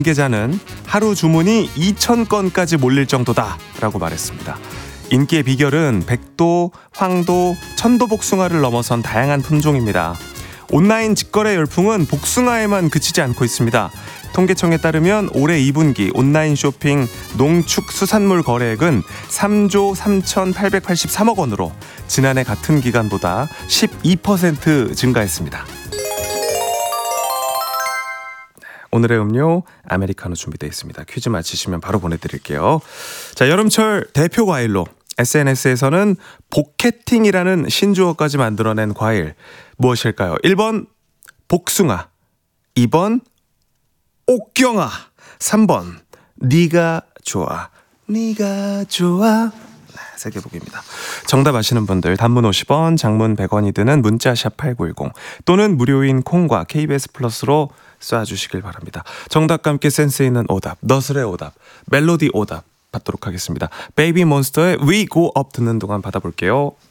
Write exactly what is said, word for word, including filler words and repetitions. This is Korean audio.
계좌는 하루 주문이 이천 건까지 몰릴 정도다라고 말했습니다. 인기의 비결은 백도, 황도, 천도 복숭아를 넘어선 다양한 품종입니다. 온라인 직거래 열풍은 복숭아에만 그치지 않고 있습니다. 통계청에 따르면 올해 이 분기 온라인 쇼핑 농축수산물 거래액은 삼조 삼천팔백팔십삼억 원으로 지난해 같은 기간보다 십이 퍼센트 증가했습니다. 오늘의 음료 아메리카노 준비되어 있습니다. 퀴즈 맞히시면 바로 보내드릴게요. 자, 여름철 대표 과일로 에스엔에스에서는 복캐팅이라는 신조어까지 만들어낸 과일 무엇일까요? 일 번 복숭아, 이 번 옥경아, 삼 번 네가 좋아, 네가 좋아. 세 개 보기입니다. 정답 아시는 분들 단문 오십 원, 장문 백 원이 드는 문자샵 팔구일공 또는 무료인 콩과 케이비에스 플러스로 쏴주시길 바랍니다. 정답과 함께 센스 있는 오답, 너스의 오답, 멜로디 오답 받도록 하겠습니다. 베이비 몬스터의 We Go Up 듣는 동안 받아볼게요.